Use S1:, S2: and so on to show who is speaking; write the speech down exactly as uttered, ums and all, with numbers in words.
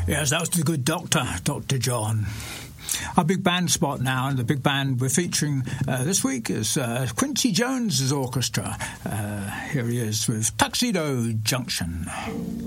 S1: Yes, that was the good doctor, Doctor John. Our big band spot now, and the big band we're featuring uh, this week is uh, Quincy Jones's orchestra. Uh, here he is with Tuxedo Junction.